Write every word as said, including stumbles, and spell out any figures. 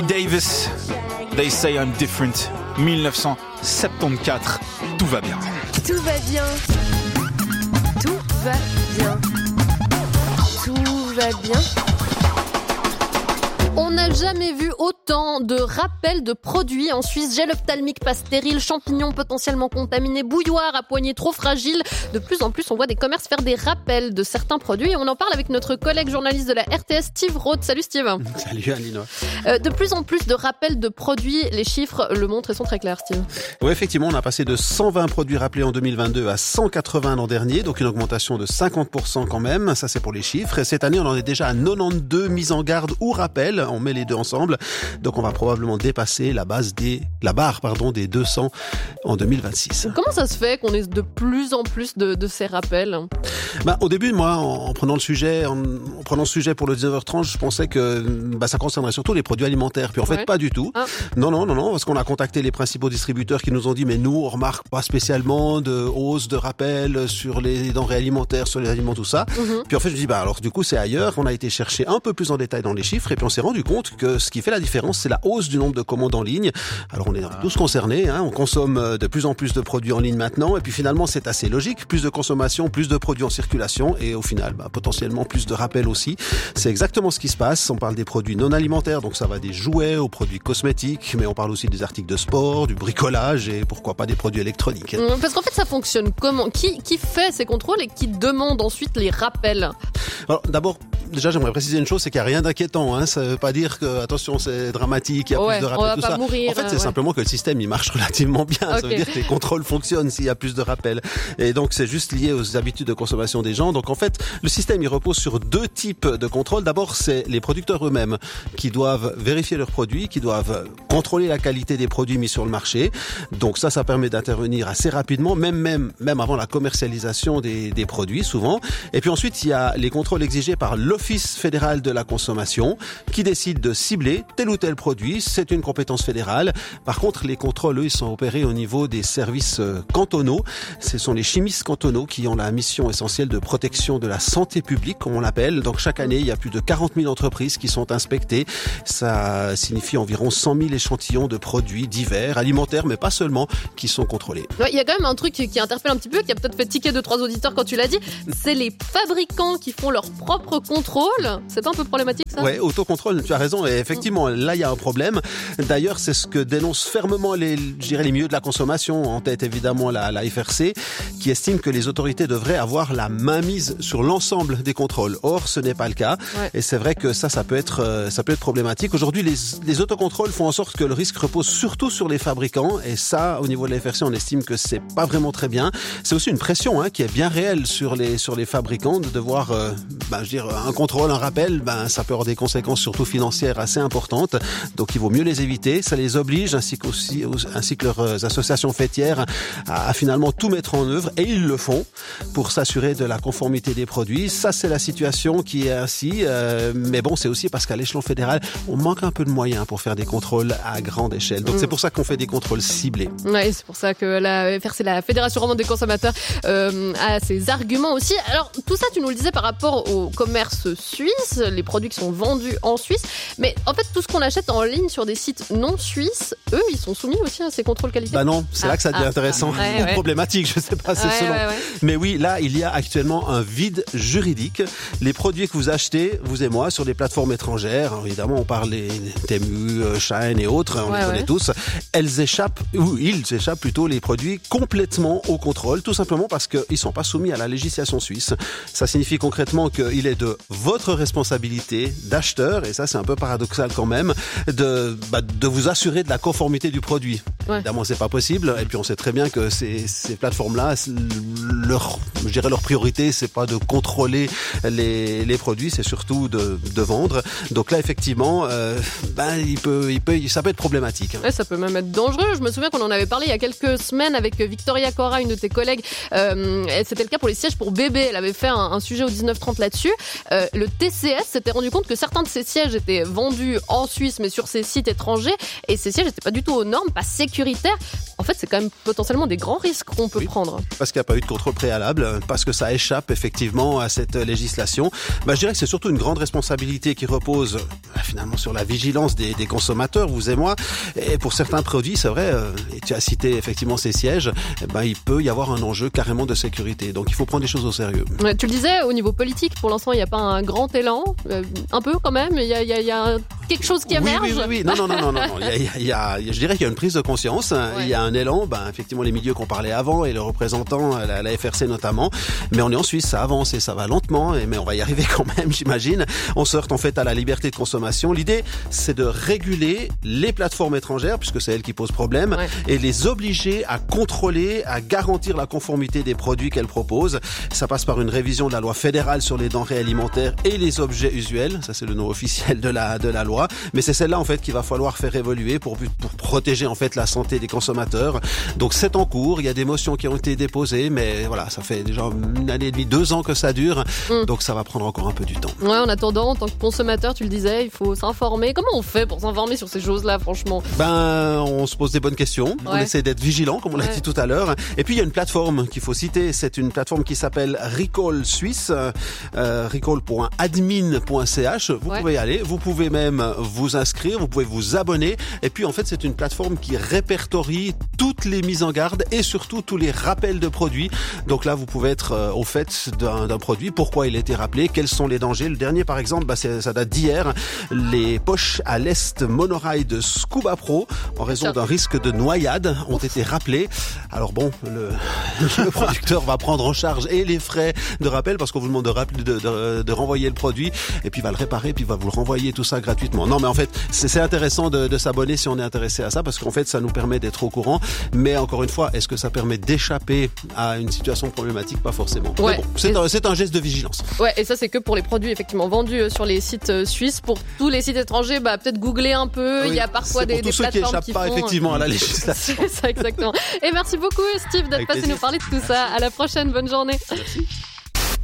Davis, They Say I'm Different, dix-neuf cent soixante-quatorze, tout va bien. Tout va bien. Tout va bien. Tout va bien. On n'a jamais vu autant de rappels de produits en Suisse. Gel ophtalmique pas stérile, champignons potentiellement contaminés, bouilloire à poignée trop fragile. De plus en plus, on voit des commerces faire des rappels de certains produits. Et on en parle avec notre collègue journaliste de la R T S, Steve Roth. Salut Steve. Salut Alina. Euh, de plus en plus de rappels de produits. Les chiffres le montrent et sont très clairs, Steve. Oui, effectivement, on a passé de cent vingt produits rappelés en deux mille vingt-deux à cent quatre-vingts l'an dernier. Donc une augmentation de cinquante pour cent quand même. Ça, c'est pour les chiffres. Et cette année, on en est déjà à quatre-vingt-douze mises en garde ou rappels. On met les deux ensemble. Donc on va probablement dépasser la base des, la barre, pardon, des deux cents en deux mille vingt-six. Comment ça se fait qu'on ait de plus en plus de, de ces rappels? Bah, au début, moi, en, en prenant le sujet, en, en prenant le sujet pour le dix-neuf heures trente, je pensais que bah, ça concernerait surtout les produits alimentaires. Puis en fait, ouais. pas du tout. Ah. Non, non, non, non, parce qu'on a contacté les principaux distributeurs qui nous ont dit, mais nous, on remarque pas spécialement de hausse de rappels sur les denrées alimentaires, sur les aliments, tout ça. Mm-hmm. Puis en fait, je me dis, bah alors du coup, c'est ailleurs. On a été chercher un peu plus en détail dans les chiffres, et puis on s'est rendu compte que ce qui fait la différence, c'est la hausse du nombre de commandes en ligne. Alors on est tous concernés, hein, on consomme de plus en plus de produits en ligne maintenant, et puis finalement c'est assez logique, plus de consommation, plus de produits en circulation, et au final bah, potentiellement plus de rappels aussi. C'est exactement ce qui se passe. On parle des produits non alimentaires, donc ça va des jouets aux produits cosmétiques, mais on parle aussi des articles de sport, du bricolage, et pourquoi pas des produits électroniques. Parce qu'en fait ça fonctionne comment? Qui, qui fait ces contrôles et qui demande ensuite les rappels? Alors d'abord, déjà j'aimerais préciser une chose, c'est qu'il n'y a rien d'inquiétant, hein. Ça veut pas dire que attention c'est dramatique, il y a ouais, plus de rappels, tout ça. Mourir, en fait, c'est ouais. simplement que le système il marche relativement bien. Okay. Ça veut dire que les contrôles fonctionnent s'il y a plus de rappels. Et donc c'est juste lié aux habitudes de consommation des gens. Donc en fait, le système il repose sur deux types de contrôles. D'abord, c'est les producteurs eux-mêmes qui doivent vérifier leurs produits, qui doivent contrôler la qualité des produits mis sur le marché. Donc ça, ça permet d'intervenir assez rapidement, même même même avant la commercialisation des, des produits souvent. Et puis ensuite, il y a les contrôles exigés par l'Office fédéral de la consommation qui décide de cibler tel ou tel produit. C'est une compétence fédérale. Par contre, les contrôles, eux, ils sont opérés au niveau des services cantonaux. Ce sont les chimistes cantonaux qui ont la mission essentielle de protection de la santé publique, comme on l'appelle. Donc, chaque année, il y a plus de quarante mille entreprises qui sont inspectées. Ça signifie environ cent mille échantillons de produits divers, alimentaires, mais pas seulement, qui sont contrôlés. Ouais, il y a quand même un truc qui interpelle un petit peu, qui a peut-être fait tiquer deux, trois auditeurs quand tu l'as dit. C'est les fabricants qui font leur propre contrôle. C'est pas un peu problématique, ça? Ouais, autocontrôle, tu as raison. Et effectivement, là, il y a un problème. D'ailleurs, c'est ce que dénoncent fermement les, je dirais, les milieux de la consommation, en tête évidemment la, la F R C, qui estime que les autorités devraient avoir la mainmise sur l'ensemble des contrôles. Or, ce n'est pas le cas. Ouais. Et c'est vrai que ça, ça peut être, ça peut être problématique. Aujourd'hui, les, les autocontrôles font en sorte que le risque repose surtout sur les fabricants. Et ça, au niveau de la F R C, on estime que c'est pas vraiment très bien. C'est aussi une pression hein, qui est bien réelle sur les, sur les fabricants de devoir, euh, ben, je veux dire, un contrôle, un rappel, ben, ça peut avoir des conséquences surtout financières assez importantes. Donc, il vaut mieux les éviter. Ça les oblige, ainsi qu'aussi, ainsi que leurs associations fêtières, à, à finalement tout mettre en œuvre. Et ils le font pour s'assurer de la conformité des produits. Ça, c'est la situation qui est ainsi. Euh, mais bon, c'est aussi parce qu'à l'échelon fédéral, on manque un peu de moyens pour faire des contrôles à grande échelle. Donc, mmh. c'est pour ça qu'on fait des contrôles ciblés. Oui, c'est pour ça que la F R C, la Fédération romande des consommateurs, euh, a ses arguments aussi. Alors, tout ça, tu nous le disais par rapport au commerce suisse, les produits qui sont vendus en Suisse. Mais en fait, tout ce qu'on achète en ligne sur des sites non suisses, eux, ils sont soumis aussi à ces contrôles qualité. Bah non, c'est ah, là que ça devient ah, intéressant ah, ouais, ou ouais. problématique, je sais pas, c'est ouais, selon. Ouais, ouais. Mais oui, là, il y a actuellement un vide juridique. Les produits que vous achetez, vous et moi, sur des plateformes étrangères, alors évidemment, on parle des Temu, Shein et autres, on ouais, les connaît ouais. tous, elles échappent, ou ils échappent plutôt les produits complètement au contrôle, tout simplement parce qu'ils sont pas soumis à la législation suisse. Ça signifie concrètement qu'il est de votre responsabilité d'acheteur, et ça c'est un peu paradoxal quand même, de, bah, de vous assurer de la conformité du produit. Ouais. Évidemment, c'est pas possible, et puis on sait très bien que ces, ces plateformes-là, leur, je dirais leur priorité, c'est pas de contrôler les, les produits, c'est surtout de, de vendre. Donc là, effectivement, euh, ben, il peut, il peut, ça peut être problématique. Ouais, ça peut même être dangereux. Je me souviens qu'on en avait parlé il y a quelques semaines avec Victoria Cora, une de tes collègues. Euh, c'était le cas pour les sièges pour bébés. Elle avait fait un, un sujet au dix-neuf trente là-dessus. Euh, le T C S s'était rendu compte que certains de ces sièges étaient vendus en Suisse, mais sur ces sites étrangers, et ces sièges n'étaient pas du tout aux normes, pas sécuritaires. en fait, c'est quand même potentiellement des grands risques qu'on peut oui, prendre. Parce qu'il n'y a pas eu de contrôle préalable, parce que ça échappe effectivement à cette législation. Bah, je dirais que c'est surtout une grande responsabilité qui repose bah, finalement sur la vigilance des, des consommateurs, vous et moi. Et pour certains produits, c'est vrai, euh, et tu as cité effectivement ces sièges, eh ben, il peut y avoir un enjeu carrément de sécurité. Donc il faut prendre les choses au sérieux. Ouais, tu le disais, au niveau politique, pour l'instant, il n'y a pas un grand élan. Euh, un peu quand même, il y a, il y a, il y a quelque chose qui émerge. Oui, oui, oui, oui. Non, non, non, non, non. non. Il, y a, il, y a, il y a, je dirais qu'il y a une prise de conscience. Ouais. Il y a un élan. Ben, effectivement, les milieux qu'on parlait avant et le représentant, la, la F R C notamment. Mais on est en Suisse, ça avance et ça va lentement. Et, mais on va y arriver quand même, j'imagine. On se heurte en fait à la liberté de consommation. L'idée, c'est de réguler les plateformes étrangères, puisque c'est elles qui posent problème, ouais. et les obliger à contrôler, à garantir la conformité des produits qu'elles proposent. Ça passe par une révision de la loi fédérale sur les denrées alimentaires et les objets usuels. Ça, c'est le nom officiel de la, de la loi. Mais c'est celle-là, en fait, qu'il va falloir faire évoluer pour, pour protéger, en fait, la santé des consommateurs. Donc, c'est en cours. Il y a des motions qui ont été déposées, mais voilà, ça fait déjà une année et demie, deux ans que ça dure. Mmh. Donc, ça va prendre encore un peu du temps. Ouais, en attendant, en tant que consommateur, tu le disais, il faut s'informer. Comment on fait pour s'informer sur ces choses-là, franchement? Ben, on se pose des bonnes questions. Ouais. On essaie d'être vigilant, comme on l'a ouais. dit tout à l'heure. Et puis, il y a une plateforme qu'il faut citer. C'est une plateforme qui s'appelle Recall Suisse. Euh, recall point admin point c h. Vous ouais. pouvez y aller. Vous pouvez même vous inscrire. Vous pouvez vous abonner. Et puis, en fait, c'est une plateforme qui répertorie toutes les mises en garde et surtout tous les rappels de produits. Donc là, vous pouvez être euh, au fait d'un, d'un produit. Pourquoi il a été rappelé? Quels sont les dangers? Le dernier, par exemple, bah, c'est, ça date d'hier. Les poches à lest monorail de Scuba Pro, en raison d'un risque de noyade, ont Ouf. été rappelées. Alors bon, le, le producteur va prendre en charge et les frais de rappel parce qu'on vous demande de, rappeler, de, de, de renvoyer le produit et puis il va le réparer puis il va vous le renvoyer tout ça gratuitement. Non mais en fait c'est, c'est intéressant de, de s'abonner si on est intéressé à ça parce qu'en fait ça nous permet d'être au courant, mais encore une fois est-ce que ça permet d'échapper à une situation problématique? Pas forcément. Ouais. Bon, c'est, un, c'est un geste de vigilance. Ouais, et ça c'est que pour les produits effectivement vendus sur les sites suisses. Pour tous les sites étrangers, bah peut-être googler un peu. Oui, il y a parfois des, des plateformes qui échappent qui pas font... effectivement à la législation. C'est ça exactement. Et merci beaucoup Steve d'être Avec passé plaisir. nous parler de tout ça. À la prochaine, bonne journée. Merci.